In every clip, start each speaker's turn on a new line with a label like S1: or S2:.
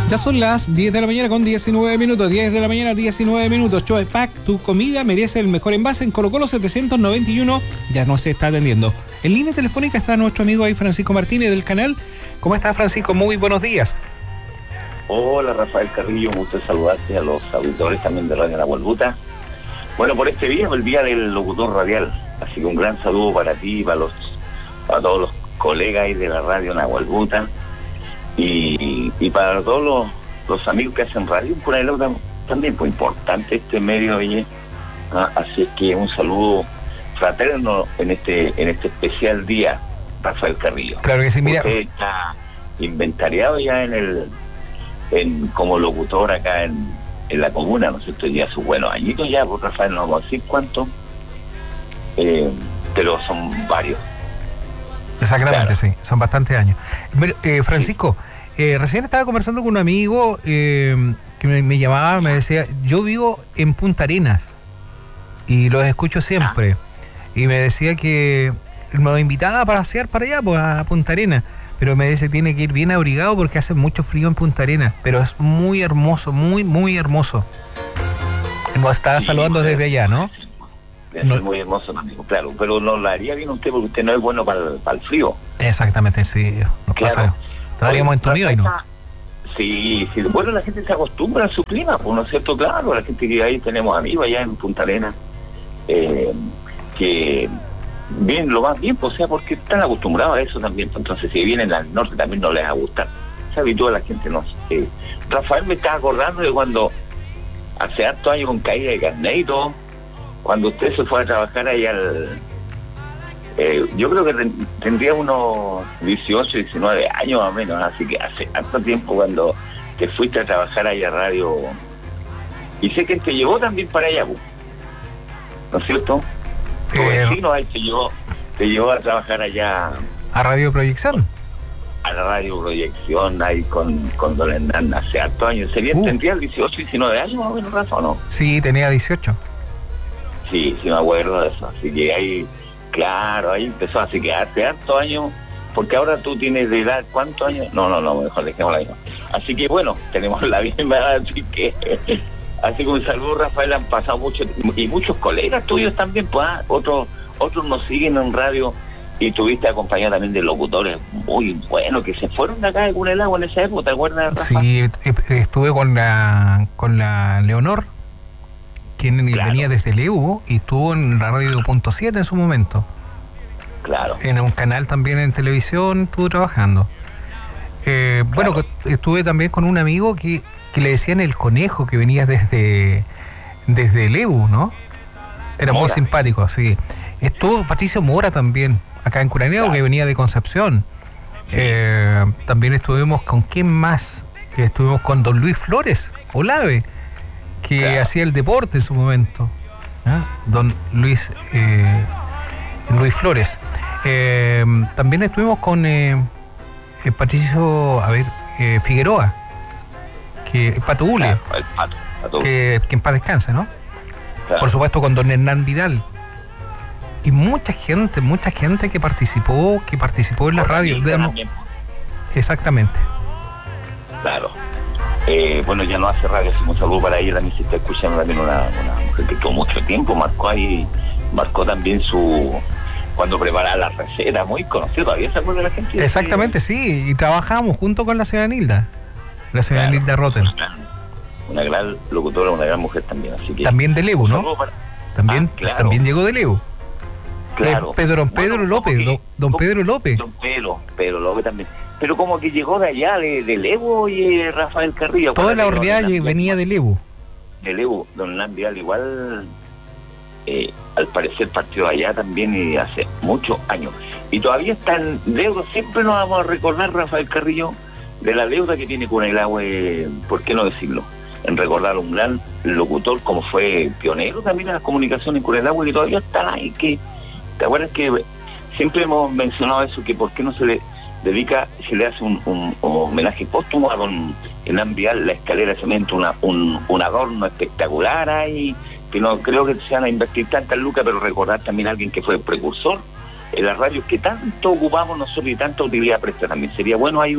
S1: Ya son las 10 de la mañana con 19 minutos. 10 de la mañana, 19 minutos. Choepac, tu comida merece el mejor envase. En Colo Colo 791 ya no se está atendiendo. En línea telefónica está nuestro amigo ahí, Francisco Martínez, del canal. ¿Cómo está, Francisco? Muy buenos días.
S2: Hola, Rafael Carrillo, un gusto saludarte a los auditores también de Radio Nahuelbuta. Bueno, por este día es el día del locutor radial, así que un gran saludo para ti, para todos los colegas ahí de la Radio Nahuelbuta y para todos los amigos que hacen radio. Por ahí también pues importante este medio, oye. Así es que un saludo fraterno en este especial día, Rafael Carrillo.
S1: Claro que sí, mira.
S2: Usted está inventariado ya como locutor acá en la comuna, ¿no es cierto? Ya sus buenos añitos ya, porque Rafael no vamos a decir cuánto, pero son varios.
S1: Exactamente,
S2: claro.
S1: Sí, son bastantes años. Francisco, recién estaba conversando con un amigo que me llamaba, me decía, yo vivo en Punta Arenas y los escucho siempre. Y me decía que me invitaba a pasear para allá, pues, a Punta Arenas. Pero me dice que tiene que ir bien abrigado porque hace mucho frío en Punta Arenas. Pero es muy hermoso, muy, muy hermoso. Nos estaba saludando desde allá, ¿no?
S2: Es muy hermoso, amigo, claro. Pero no lo haría bien usted porque usted no es bueno para el frío.
S1: Exactamente, sí. Nos
S2: claro.
S1: Pasa. Estaríamos en Tonido y no.
S2: Sí. Bueno, la gente se acostumbra a su clima, pues, ¿no es cierto? Claro, la gente que ahí tenemos amigos allá en Punta Arenas, que... bien, lo más bien, pues, o sea, porque están acostumbrados a eso también. Entonces, si vienen al norte también no les va a gustar. Se habitúa la gente, no sé. Rafael me está acordando de cuando hace hartos años con caída de carnet y todo, cuando usted se fue a trabajar ahí yo creo que tendría unos 18, 19 años más o menos, así que hace harto tiempo cuando te fuiste a trabajar ahí a radio. Y sé que te llevó también para allá, ¿no es cierto? Tu vecino ahí te llevó a trabajar allá
S1: a Radio Proyección.
S2: A la Radio Proyección ahí con Don Hernán hace hartos años. ¿Tendría 18, 19 años más o menos, Rafa, o no?
S1: Sí, tenía 18.
S2: Sí, me acuerdo de eso. Así que ahí, claro, ahí empezó. Así que hace hartos años, porque ahora tú tienes de edad, ¿cuántos años? No, mejor dejemos la misma. Así que bueno, tenemos la misma edad, así que un saludo, Rafael. Han pasado muchos colegas tuyos también, pues, otros nos siguen en radio y tuviste acompañado también de locutores muy buenos que se fueron de acá de Cunelagua en esa época, ¿te acuerdas, Rafa?
S1: Sí, estuve con la Leonor, quien venía desde Leu y estuvo en la Radio Punto 7 en su momento.
S2: Claro.
S1: En un canal también en televisión estuve trabajando. Claro. Bueno, estuve también con un amigo que le decían el conejo, que venía desde Leu, ¿no? Era Mora. Muy simpático, sí. Estuvo Patricio Mora también, acá en Curaneo, claro. Que venía de Concepción. Sí. También estuvimos con ¿quién más? Estuvimos con Don Luis Flores, Olave, que claro. Hacía el deporte en su momento. Don Luis Flores. También estuvimos con Patricio, Figueroa, que Pato Ule,
S2: claro, el Pato.
S1: Que en paz descanse, ¿no? Claro. Por supuesto con Don Hernán Vidal. Y mucha gente que participó en la radio. Exactamente. Claro.
S2: Bueno, ya no hace radio, así un saludo para ella. También se está escuchando también una mujer que tuvo mucho tiempo, marcó también cuando preparaba la receta, muy conocido, todavía se acuerda de la gente.
S1: Exactamente, sí, y trabajábamos junto con la señora Nilda, claro, Nilda Rotten.
S2: Una gran locutora, una gran mujer también, así que...
S1: También de Leu, ¿no? También llegó de Leu.
S2: Claro.
S1: Pedro López, don Pedro López.
S2: Don Pedro López también. Pero como que llegó de allá, de Leu, y Rafael Carrillo.
S1: Toda la hordeada venía de Leu.
S2: De Leu, don Hernán Vidal igual, al parecer partió allá también y hace muchos años. Y todavía está en deuda, siempre nos vamos a recordar, Rafael Carrillo, de la deuda que tiene Cunelagua, ¿por qué no decirlo? En recordar a un gran locutor como fue pionero también en las comunicaciones en Cunelagua, que todavía están ahí, que ¿te acuerdas que siempre hemos mencionado eso, que por qué no se le hace un homenaje póstumo a don Hernán Vidal, la escalera de cemento, un adorno espectacular ahí, que no creo que se van a invertir tantas lucas, pero recordar también a alguien que fue precursor en las radios que tanto ocupamos nosotros y tanta utilidad presta también. Sería bueno hay un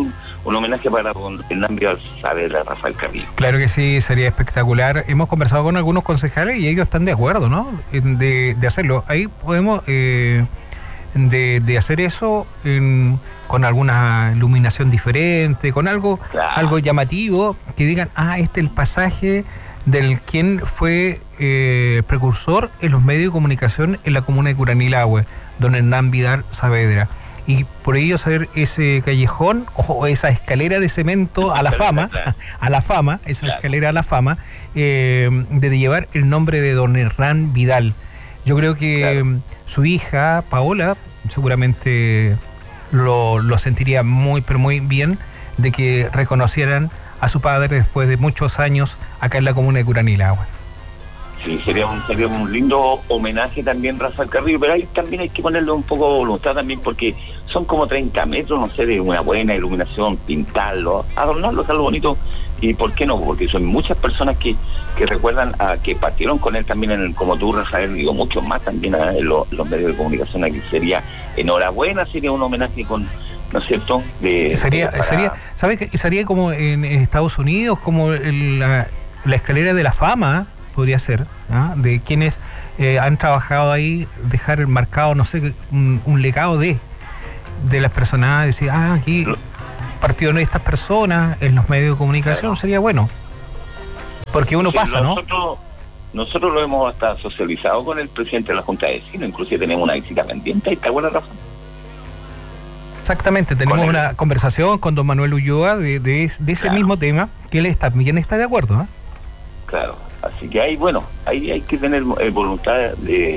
S2: un homenaje para Hernán Vidal Saavedra, Rafael Carrillo.
S1: Claro que sí, sería espectacular. Hemos conversado con algunos concejales y ellos están de acuerdo, ¿no? De hacerlo. Ahí podemos de hacer eso con alguna iluminación diferente, con algo,
S2: Claro.
S1: algo llamativo, que digan, este es el pasaje del quien fue precursor en los medios de comunicación en la comuna de Curanilahue, don Hernán Vidal Saavedra. Y por ello hacer ese callejón o esa escalera de cemento a la fama, esa
S2: Claro.
S1: escalera a la fama, de llevar el nombre de don Hernán Vidal. Yo creo que su hija, Paola, seguramente lo sentiría muy, pero muy bien de que reconocieran a su padre después de muchos años acá en la comuna de Curanilahue.
S2: Sí, sería un lindo homenaje también, Rafael Carrillo, pero ahí también hay que ponerle un poco de voluntad también, porque son como 30 metros, no sé, de una buena iluminación, pintarlo, adornarlo, hacerlo bonito, y ¿por qué no? Porque son muchas personas que recuerdan a que partieron con él también, como tú, Rafael, digo, muchos más también en los medios de comunicación. Aquí sería enhorabuena, sería un homenaje con, ¿no es cierto?
S1: Sería, ¿sabes qué? Sería como en Estados Unidos, como la escalera de la fama, podría ser, ¿ah? De quienes han trabajado ahí, dejar marcado, no sé, un legado de las personas, decir, aquí partieron de estas personas en los medios de comunicación, sería bueno. Porque uno pasa, ¿no?
S2: Nosotros lo hemos hasta socializado con el presidente de la Junta de Vecinos, inclusive tenemos una visita pendiente, ¿está buena razón?
S1: Exactamente, tenemos una conversación con don Manuel Ulloa de ese mismo tema, que él también está de acuerdo, ¿eh?
S2: Claro, así que ahí hay que tener voluntad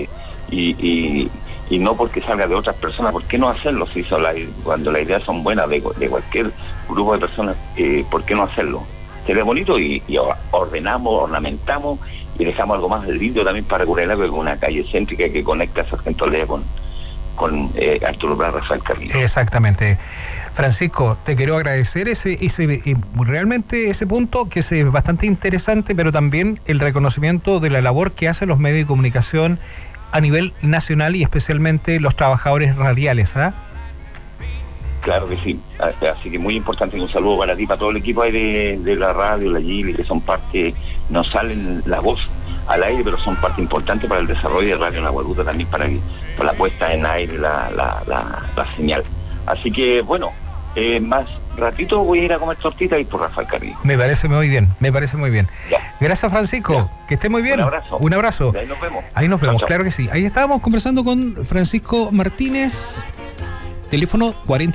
S2: y no porque salga de otras personas, ¿por qué no hacerlo? Cuando las ideas son buenas de cualquier grupo de personas, ¿por qué no hacerlo? Sería bonito y ordenamos, ornamentamos y dejamos algo más lindo también para Curanilahue, con una calle céntrica que conecta a Sargento Lea con Arturo Prat, Rafael Carrillo.
S1: Exactamente. Francisco, te quiero agradecer realmente ese punto, que es bastante interesante, pero también el reconocimiento de la labor que hacen los medios de comunicación a nivel nacional y especialmente los trabajadores radiales, ¿ah?
S2: Claro que sí, así que muy importante, un saludo para ti, para todo el equipo ahí de la radio, la Gili, que son parte, no salen la voz al aire, pero son parte importante para el desarrollo de Radio La Guaruta, también para la puesta en aire, la señal. Así que bueno, más ratito voy a ir a comer tortita y por Rafael Carrillo.
S1: Me parece muy bien. Ya. Gracias, Francisco,
S2: ya.
S1: Que esté muy bien.
S2: Un
S1: abrazo.
S2: Ahí nos vemos.
S1: Chao. Claro que sí. Ahí estábamos conversando con Francisco Martínez. Teléfono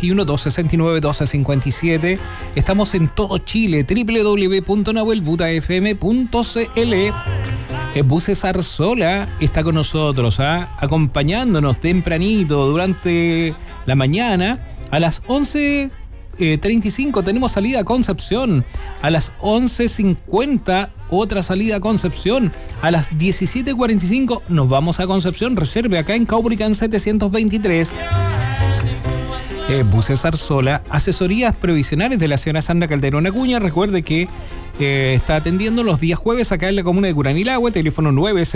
S1: 41-269-1257. Estamos en todo Chile, www.nahuelbutafm.cl. Buses Arzola está con nosotros, acompañándonos tempranito durante la mañana. A las 11:35 tenemos salida a Concepción. A las 11:50 otra salida a Concepción. A las 17:45 nos vamos a Concepción. Reserve acá en Caupolicán 723. Buses Arzola, asesorías previsionales de la señora Sandra Calderón Acuña. Recuerde que está atendiendo los días jueves acá en la comuna de Curanilahue, teléfono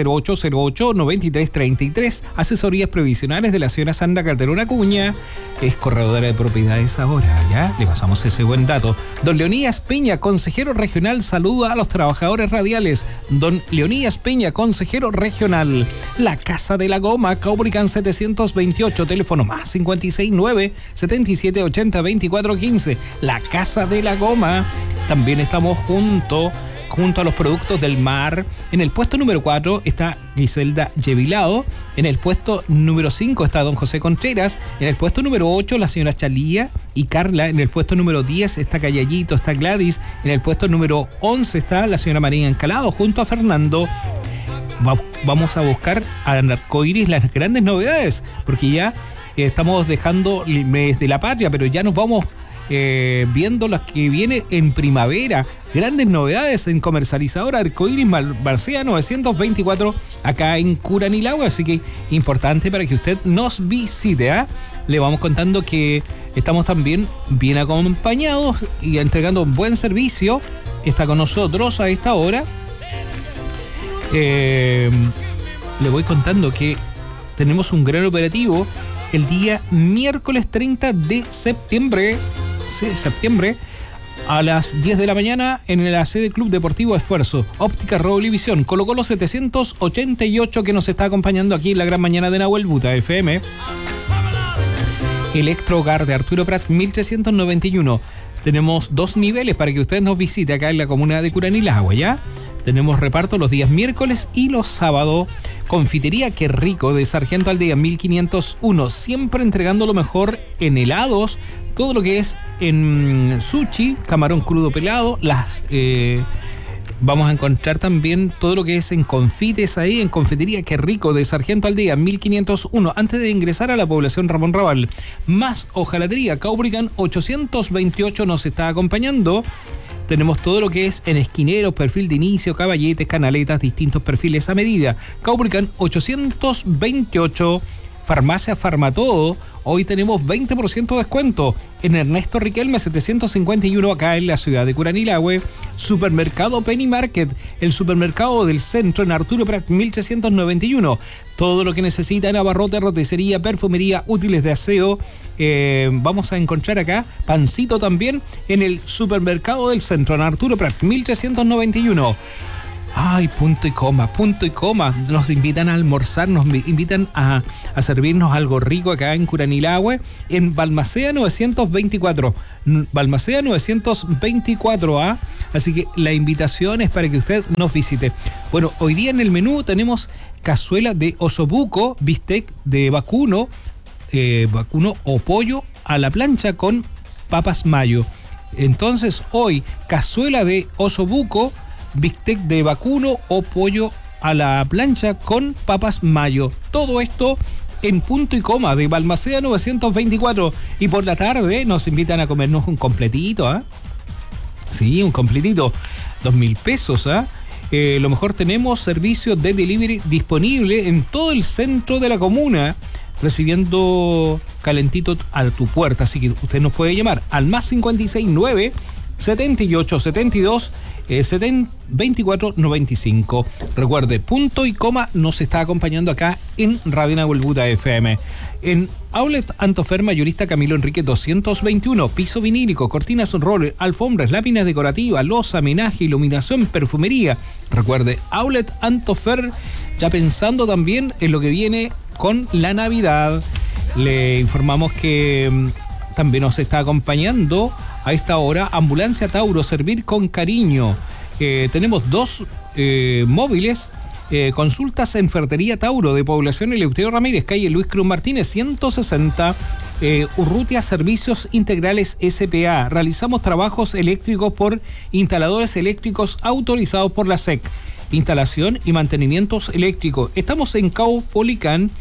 S1: 90808-9333. Asesorías previsionales de la señora Sandra Calderón Acuña. Es corredora de propiedades ahora, ¿ya? Le pasamos ese buen dato. Don Leonías Peña, consejero regional, saluda a los trabajadores radiales. Don Leonías Peña, consejero regional. La Casa de la Goma, Caupolicán 728, teléfono más 569-7780-2415. La Casa de la Goma. También estamos junto a los productos del mar. En el puesto número 4 está Griselda Yevilado. En el puesto número 5 está don José Contreras. En el puesto número 8 la señora Chalía y Carla. En el puesto número 10 está Callayito, está Gladys. En el puesto número 11 está la señora María Encalado junto a Fernando. Vamos a buscar a Arcoiris las grandes novedades, porque ya estamos dejando el mes de la patria, pero ya nos vamos viendo las que viene en primavera. Grandes novedades en comercializadora Arcoiris Barcea 924 acá en Curanilahue, así que importante para que usted nos visite, ¿eh? Le vamos contando que estamos también bien acompañados y entregando un buen servicio. Está con nosotros a esta hora. Le voy contando que tenemos un gran operativo el día miércoles 30 de septiembre. Sí, septiembre, A las 10 de la mañana en la sede Club Deportivo Esfuerzo, Óptica Roblivisión, Colo-Colo 788 que nos está acompañando aquí en la gran mañana de Nahuel Buta FM. Electro Hogar de Arturo Prat 1391. Tenemos 2 niveles para que usted nos visite acá en la comuna de Curanilahue, ¿ya? Tenemos reparto los días miércoles y los sábados. Confitería Qué Rico de Sargento Aldea 1501, siempre entregando lo mejor en helados, todo lo que es en sushi, camarón crudo pelado, vamos a encontrar también todo lo que es en confites ahí en Confitería Qué Rico de Sargento Aldea 1501, antes de ingresar a la población Ramón Raval. Más hojalatería Caubrican 828 nos está acompañando. Tenemos todo lo que es en esquineros, perfil de inicio, caballetes, canaletas, distintos perfiles a medida. Caubrican 828. Farmacia Farmatodo. Hoy tenemos 20% de descuento en Ernesto Riquelme 751 acá en la ciudad de Curanilahue. Supermercado Penny Market, el supermercado del centro en Arturo Prat 1391. Todo lo que necesita en abarrote, roticería, perfumería, útiles de aseo. Vamos a encontrar acá pancito también en el supermercado del centro en Arturo Prat 1391. Ay, punto y coma. Nos invitan a almorzar, nos invitan a servirnos algo rico acá en Curanilahue, en Balmaceda 924. Balmaceda 924, ¿ah? Así que la invitación es para que usted nos visite. Bueno, hoy día en el menú tenemos cazuela de osobuco, bistec de vacuno o pollo a la plancha con papas mayo. Entonces, hoy, cazuela de osobuco, bistec de vacuno o pollo a la plancha con papas mayo. Todo esto en punto y coma de Balmaceda 924. Y por la tarde nos invitan a comernos un completito, ¿ah? Sí, un completito. 2.000 pesos, ¿ah? Lo mejor, tenemos servicio de delivery disponible en todo el centro de la comuna, recibiendo calentito a tu puerta. Así que usted nos puede llamar al más 569 78 72 24 95. Recuerde, punto y coma nos está acompañando acá en Radio Nahuel Buta FM. En Outlet Antofer, mayorista Camilo Enrique 221, piso vinílico, cortinas roller, alfombras, láminas decorativas, loza, menaje, iluminación, perfumería. Recuerde, Outlet Antofer, ya pensando también en lo que viene con la Navidad. Le informamos que también nos está acompañando a esta hora Ambulancia Tauro, servir con cariño. Tenemos 2 móviles, consultas en Ferretería Tauro de Población Eleuterio Ramírez, calle Luis Cruz Martínez 160, Urrutia Servicios Integrales S.p.A. Realizamos trabajos eléctricos por instaladores eléctricos autorizados por la SEC. Instalación y mantenimientos eléctricos. Estamos en Caupolicán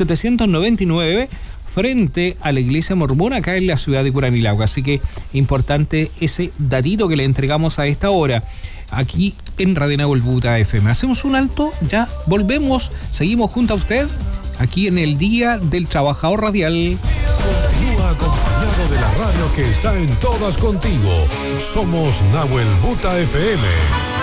S1: 799, frente a la iglesia mormona acá en la ciudad de Curanilahue. Así que importante ese datito que le entregamos a esta hora aquí en Radio Nahuel Buta FM. Hacemos un alto, ya volvemos, seguimos junto a usted aquí en el Día del Trabajador Radial.
S3: Continúa acompañado de la radio que está en todas contigo. Somos Nahuel Buta FM.